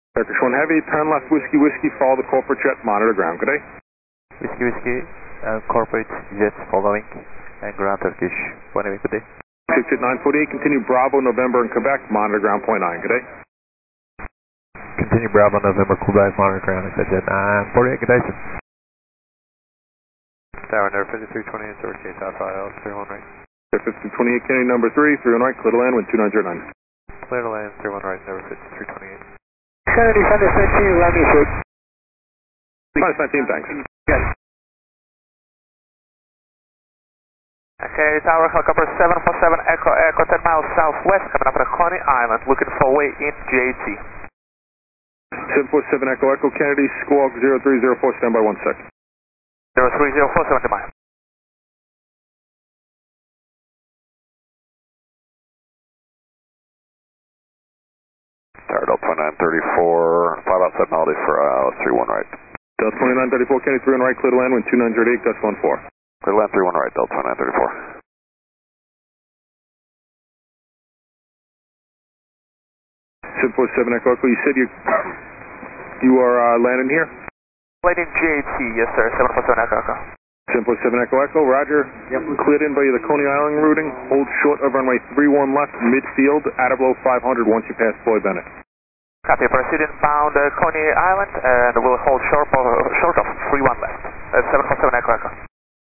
Turkish 1 Heavy, turn left Whiskey Whiskey, follow the corporate jet, monitor ground. Good day. Whiskey Whiskey, corporate jets following, and ground Turkish 1 Heavy, good day. 68948, continue Bravo, November in Quebec, monitor ground, point 9, good day. Continue Bravo, November, Quebec, monitor ground, jet 948, good day, sir. Tower, number 5328, Turkish, Alpha, 31 right. 5328, Kennedy, number 3, 31 right, clear to land, wind 2909. Clear to land, 31 right, number 5328. Kennedy, Sunday 19, landing foot. Minus 19, thanks. Yes. Okay, Tower, helicopter 747 Echo, Echo 10 miles southwest, coming up at Coney Island, looking for way in JT. 747 Echo Echo, Kennedy, squawk 0304, stand by 1 sec. 03047 to mile. Tower Delta 2934, 5 outside melody for 31 right. Delta 2934, Kennedy 31 right, clear to land, wind 2908, gust 14. Clear to land 31 right, Delta 2934. 747 Echo Echo, you said you are landing here? Landing JT, yes sir, 747 Echo Echo. 747 Echo Echo, roger. Yep. Cleared in by the Coney Island routing, hold short of runway 31 left, midfield, out of low 500 once you pass Floyd Bennett. Copy, proceeding bound Coney Island, and we'll hold short of 31 left. 747 Echo Echo.